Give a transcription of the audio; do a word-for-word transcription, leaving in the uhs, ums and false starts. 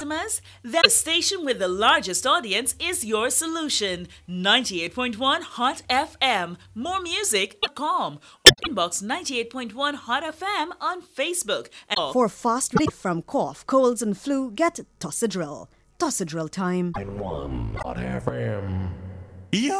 customers? Then the station with the largest audience is your solution. ninety-eight point one Hot F M. More music dot com. Inbox ninety-eight point one Hot F M on Facebook. And For fast relief from cough, colds, and flu, get Tussidril. Tussidril time. one Hot F M. Yeah.